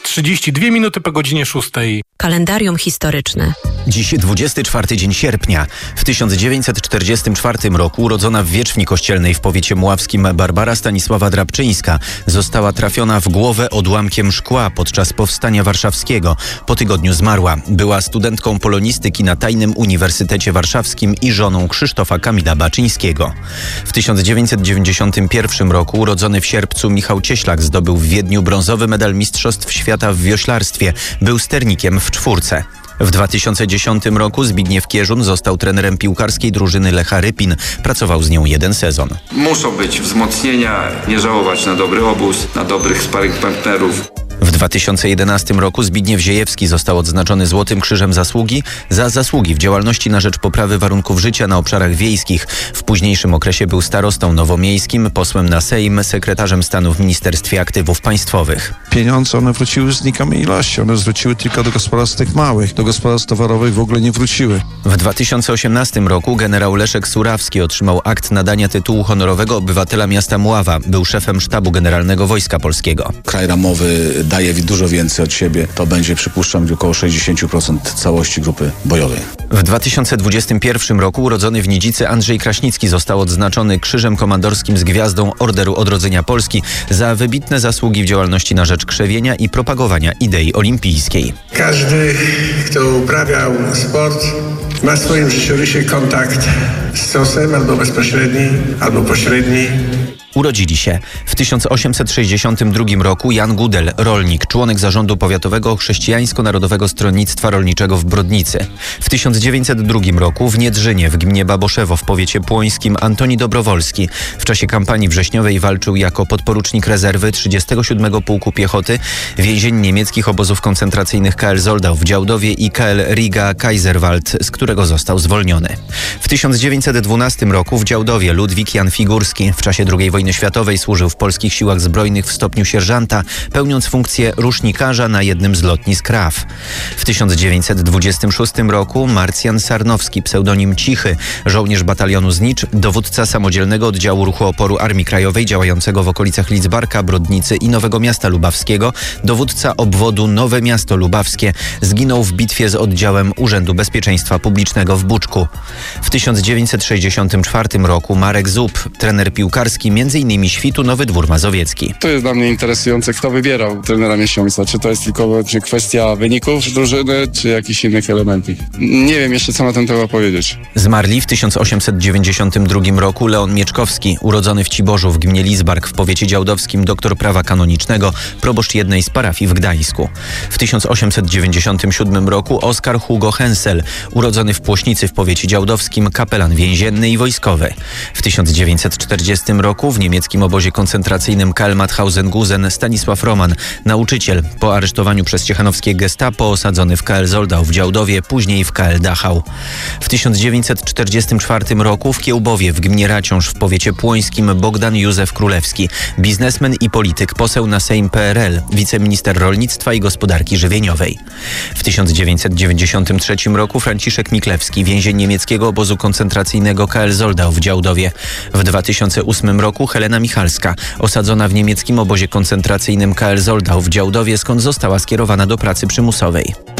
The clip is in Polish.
32 minuty po godzinie 6. Kalendarium historyczne. Dziś 24 dzień sierpnia. W 1944 roku urodzona w Wierzchni Kościelnej w powiecie mławskim Barbara Stanisława Drabczyńska została trafiona w głowę odłamkiem szkła podczas Powstania Warszawskiego. Po tygodniu zmarła. Była studentką polonistyki na Tajnym Uniwersytecie Warszawskim i żoną Krzysztofa Kamila Baczyńskiego. W 1991 roku urodzony w sierpcu Michał Cieślak zdobył w Wiedniu brązowy medal Mistrzostw Świata w wioślarstwie. Był sternikiem w czwórce. W 2010 roku Zbigniew Kierzun został trenerem piłkarskiej drużyny Lecha Rypin. Pracował z nią 1 sezon. Muszą być wzmocnienia, nie żałować na dobry obóz, na dobrych sparring partnerów. W 2011 roku Zbigniew Ziejewski został odznaczony Złotym Krzyżem Zasługi za zasługi w działalności na rzecz poprawy warunków życia na obszarach wiejskich. W późniejszym okresie był starostą nowomiejskim, posłem na Sejm, sekretarzem stanu w Ministerstwie Aktywów Państwowych. Pieniądze one wróciły z znikomej ilości. One wróciły tylko do gospodarstw tych małych. Do gospodarstw towarowych w ogóle nie wróciły. W 2018 roku generał Leszek Surawski otrzymał akt nadania tytułu honorowego obywatela miasta Mława. Był szefem Sztabu Generalnego Wojska Polskiego. Kraj ramowy daje dużo więcej od siebie. To będzie, przypuszczam, około 60% całości grupy bojowej. W 2021 roku urodzony w Nidzicy Andrzej Kraśnicki został odznaczony Krzyżem Komandorskim z Gwiazdą Orderu Odrodzenia Polski za wybitne zasługi w działalności na rzecz krzewienia i propagowania idei olimpijskiej. Każdy, kto uprawiał sport, ma w swoim życiorysie kontakt z stosem albo bezpośredni, albo pośredni. Urodzili się w 1862 roku Jan Gudel, rolnik, członek zarządu powiatowego Chrześcijańsko-Narodowego Stronnictwa Rolniczego w Brodnicy. W 1902 roku w Niedrzynie w gminie Baboszewo w powiecie płońskim Antoni Dobrowolski w czasie kampanii wrześniowej walczył jako podporucznik rezerwy 37 Pułku Piechoty więzień niemieckich obozów koncentracyjnych KL Zoldau w Działdowie i KL Riga Kaiserwald, z którego został zwolniony. W 1912 roku w Działdowie Ludwik Jan Figurski w czasie II wojny światowej służył w polskich siłach zbrojnych w stopniu sierżanta, pełniąc funkcję rusznikarza na jednym z lotnisk RAF. W 1926 roku Marcjan Sarnowski, pseudonim Cichy, żołnierz batalionu Znicz, dowódca samodzielnego oddziału ruchu oporu Armii Krajowej działającego w okolicach Lidzbarka, Brodnicy i Nowego Miasta Lubawskiego, dowódca obwodu Nowe Miasto Lubawskie, zginął w bitwie z oddziałem Urzędu Bezpieczeństwa Publicznego w Buczku. W 1964 roku Marek Zub, trener piłkarski m.in. Świtu Nowy Dwór Mazowiecki. To jest dla mnie interesujące, kto wybierał trenera miesiąca. Czy to jest tylko kwestia wyników drużyny, czy jakichś innych elementów. Nie wiem jeszcze, co na ten temat powiedzieć. Zmarli w 1892 roku Leon Mieczkowski, urodzony w Ciborzu w gminie Lidzbark w powiecie działdowskim, doktor prawa kanonicznego, proboszcz jednej z parafii w Gdańsku. W 1897 roku Oskar Hugo Hensel, urodzony w Płośnicy w powiecie działdowskim, kapelan więzienny i wojskowy. W 1940 roku w niemieckim obozie koncentracyjnym KL Mauthausen-Gusen Stanisław Roman, nauczyciel, po aresztowaniu przez ciechanowskie gestapo osadzony w KL Zoldau w Działdowie, później w KL Dachau. W 1944 roku w Kiełbowie w gminie Raciąż w powiecie płońskim Bogdan Józef Królewski, biznesmen i polityk, poseł na Sejm PRL, wiceminister rolnictwa i gospodarki żywieniowej. W 1993 roku Franciszek Miklewski, więzień niemieckiego obozu koncentracyjnego KL Zoldau w Działdowie. W 2008 roku Helena Michalska, osadzona w niemieckim obozie koncentracyjnym KL Zoldau w Działdowie, skąd została skierowana do pracy przymusowej.